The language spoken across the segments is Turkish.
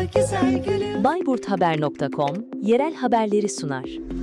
güzel gülüm. bayburthaber.com yerel haberleri sunar.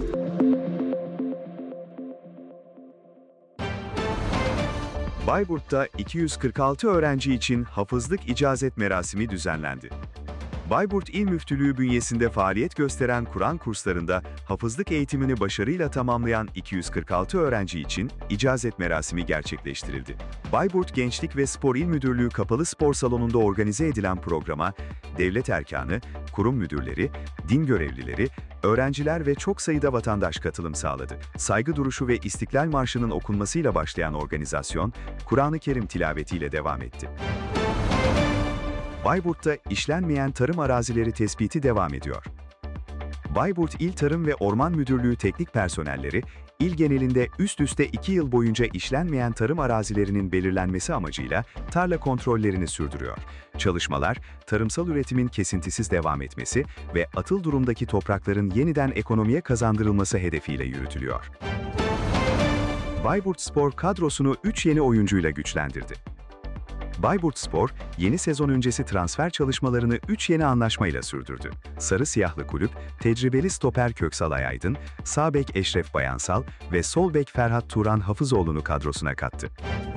Bayburt'ta 246 öğrenci için hafızlık icazet merasimi düzenlendi. Bayburt İl Müftülüğü bünyesinde faaliyet gösteren Kur'an kurslarında hafızlık eğitimini başarıyla tamamlayan 246 öğrenci için icazet merasimi gerçekleştirildi. Bayburt Gençlik ve Spor İl Müdürlüğü Kapalı Spor Salonu'nda organize edilen programa, devlet erkanı, kurum müdürleri, din görevlileri, öğrenciler ve çok sayıda vatandaş katılım sağladı. Saygı duruşu ve İstiklal Marşı'nın okunmasıyla başlayan organizasyon, Kur'an-ı Kerim tilavetiyle devam etti. Bayburt'ta işlenmeyen tarım arazileri tespiti devam ediyor. Bayburt İl Tarım ve Orman Müdürlüğü teknik personelleri, il genelinde üst üste 2 yıl boyunca işlenmeyen tarım arazilerinin belirlenmesi amacıyla tarla kontrollerini sürdürüyor. Çalışmalar, tarımsal üretimin kesintisiz devam etmesi ve atıl durumdaki toprakların yeniden ekonomiye kazandırılması hedefiyle yürütülüyor. Bayburt Spor kadrosunu 3 yeni oyuncuyla güçlendirdi. Bayburt Spor, yeni sezon öncesi transfer çalışmalarını 3 yeni anlaşmayla sürdürdü. Sarı Siyahlı Kulüp, tecrübeli stoper Köksal Ayaydın, sağ bek Eşref Bayansal ve sol bek Ferhat Turan Hafızoğlu'nu kadrosuna kattı.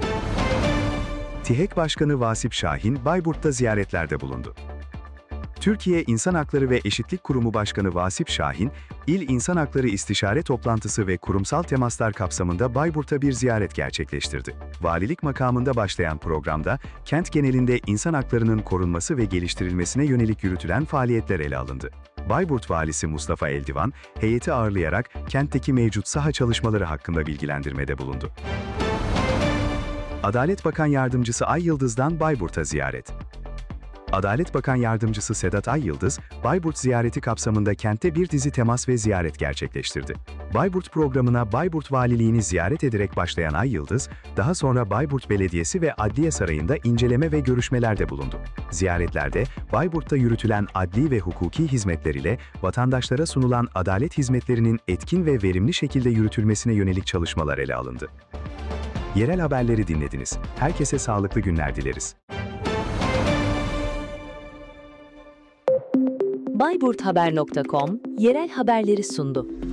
TİHEK Başkanı Vasip Şahin, Bayburt'ta ziyaretlerde bulundu. Türkiye İnsan Hakları ve Eşitlik Kurumu Başkanı Vasip Şahin, İl İnsan Hakları İstişare Toplantısı ve kurumsal temaslar kapsamında Bayburt'a bir ziyaret gerçekleştirdi. Valilik makamında başlayan programda, kent genelinde insan haklarının korunması ve geliştirilmesine yönelik yürütülen faaliyetler ele alındı. Bayburt Valisi Mustafa Eldivan, heyeti ağırlayarak kentteki mevcut saha çalışmaları hakkında bilgilendirmede bulundu. Adalet Bakan Yardımcısı Ay Yıldız'dan Bayburt'a ziyaret. Adalet Bakan Yardımcısı Sedat Ay Yıldız, Bayburt ziyareti kapsamında kentte bir dizi temas ve ziyaret gerçekleştirdi. Bayburt programına Bayburt Valiliğini ziyaret ederek başlayan Ay Yıldız, daha sonra Bayburt Belediyesi ve Adliye Sarayı'nda inceleme ve görüşmelerde bulundu. Ziyaretlerde, Bayburt'ta yürütülen adli ve hukuki hizmetler ile vatandaşlara sunulan adalet hizmetlerinin etkin ve verimli şekilde yürütülmesine yönelik çalışmalar ele alındı. Yerel haberleri dinlediniz. Herkese sağlıklı günler dileriz. bayburthaber.com yerel haberleri sundu.